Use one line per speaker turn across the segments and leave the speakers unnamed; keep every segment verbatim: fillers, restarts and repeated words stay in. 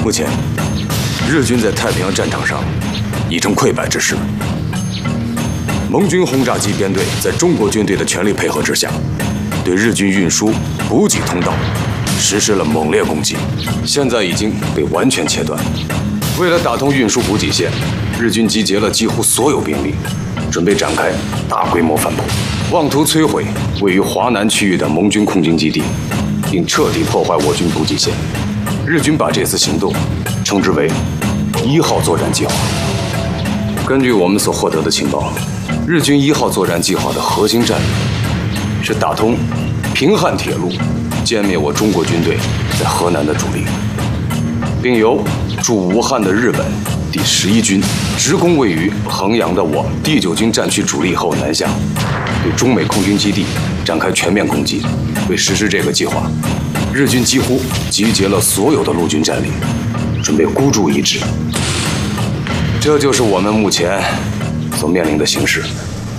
目前，日军在太平洋战场上已成溃败之势。盟军轰炸机编队在中国军队的全力配合之下，对日军运输补给通道实施了猛烈攻击，现在已经被完全切断。为了打通运输补给线，日军集结了几乎所有兵力，准备展开大规模反扑，妄图摧毁位于华南区域的盟军空军基地，并彻底破坏我军补给线。日军把这次行动称之为“一号作战计划”。根据我们所获得的情报，日军一号作战计划的核心战略是打通平汉铁路，歼灭我中国军队在河南的主力，并由驻武汉的日本第十一军直攻位于衡阳的我第九军战区主力后南下，对中美空军基地展开全面攻击。为实施这个计划，日军几乎集结了所有的陆军战力，准备孤注一掷。这就是我们目前所面临的形势。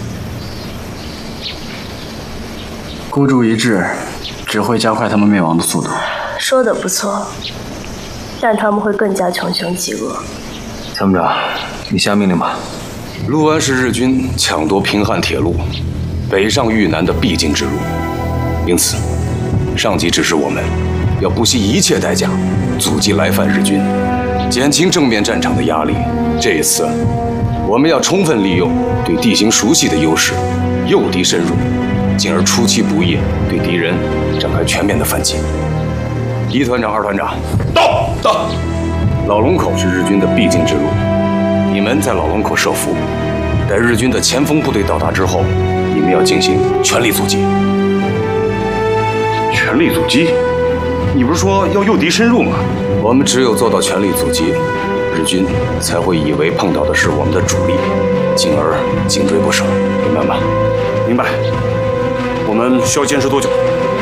孤注一掷只会加快他们灭亡的速度。
说的不错，但他们会更加穷凶极恶。
参谋长，你下命令吧。陆安是日军抢夺平汉铁路、北上豫南的必经之路，因此，上级指示我们要不惜一切代价阻击来犯日军，减轻正面战场的压力。这一次，我们要充分利用对地形熟悉的优势，诱敌深入，进而出其不意对敌人展开全面的反击。一团长、二团长，到到。老龙口是日军的必经之路，你们在老龙口设伏，待日军的前锋部队到达之后，你们要进行全力阻击。
全力阻击？你不是说要诱敌深入吗？
我们只有做到全力阻击，日军才会以为碰到的是我们的主力，进而紧追不舍，明白吗？
明白。我们需要坚持多久？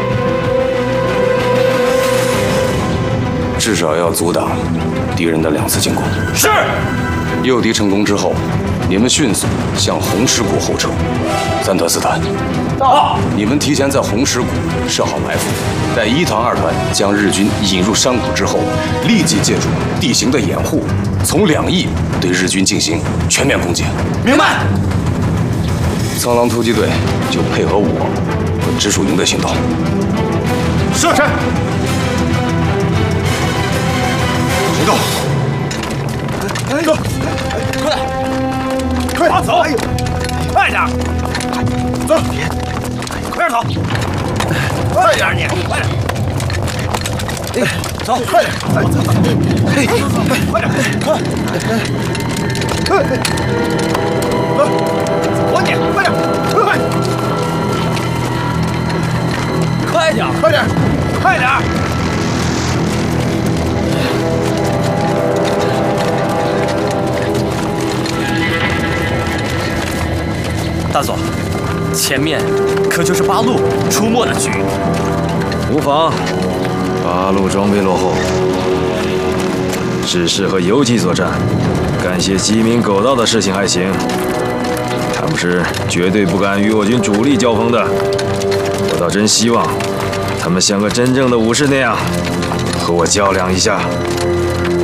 至少要阻挡敌人的两次进攻。
是。
诱敌成功之后，你们迅速向红石谷后撤。三团、四团，
到。
你们提前在红石谷设好埋伏，待一团、二团将日军引入山谷之后，立即借助地形的掩护，从两翼对日军进行全面攻击。
明白。
苍狼突击队就配合我和直属营的行动。
是。是。行动！哎呦，快点，快点走！哎呦，快点，走，快点走，快点你，快点，哎，走，快点，走走走，哎，快点，快，走，我你，快点，快，快点，快点，快点。
大佐，前面可就是八路出没的区域。
无妨，八路装备落后，只适合游击作战，干些鸡鸣狗盗的事情还行。他们是绝对不敢与我军主力交锋的。我倒真希望他们像个真正的武士那样和我较量一下。